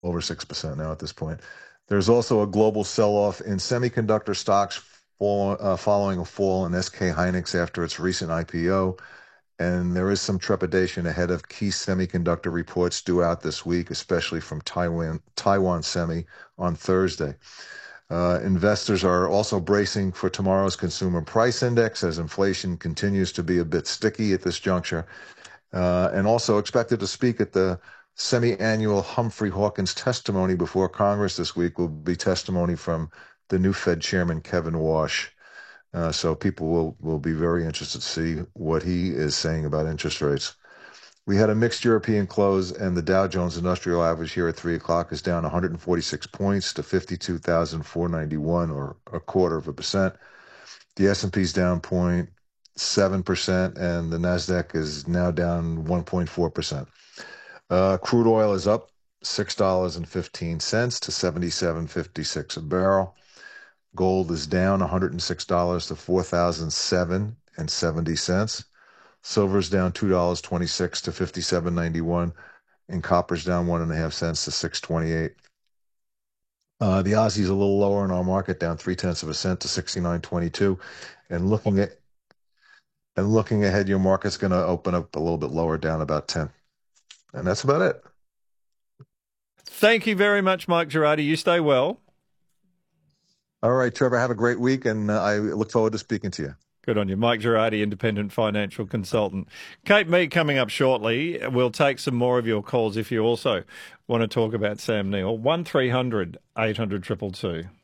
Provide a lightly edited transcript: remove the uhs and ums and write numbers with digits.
over 6% now at this point. There's also a global sell-off in semiconductor stocks following a fall in SK Hynix after its recent IPO. And there is some trepidation ahead of key semiconductor reports due out this week, especially from Taiwan Semi on Thursday. Investors are also bracing for tomorrow's consumer price index as inflation continues to be a bit sticky at this juncture, and also expected to speak at the semi-annual Humphrey Hawkins testimony before Congress this week will be testimony from the new Fed chairman, Kevin Wash. So people will be very interested to see what he is saying about interest rates. We had a mixed European close, and the Dow Jones Industrial Average here at 3 o'clock is down 146 points to 52,491, or a quarter of a percent. The S&P is down 0.7%, and the Nasdaq is now down 1.4%. Crude oil is up $6.15 to 77.56 a barrel. Gold is down $106 to 4,007.70. Silver's down $2.26 to 57.91, and copper's down 1.5 cents to 6.28. The Aussie's a little lower in our market, down 0.3 of a cent to 69.22. And looking ahead, your market's going to open up a little bit lower, down about 10. And that's about it. Thank you very much, Mike Girardi. You stay well. All right, Trevor, have a great week, and I look forward to speaking to you. Good on you. Mike Girardi, independent financial consultant. Kate Mead coming up shortly. We'll take some more of your calls if you also want to talk about Sam Neill. 1300 800 222.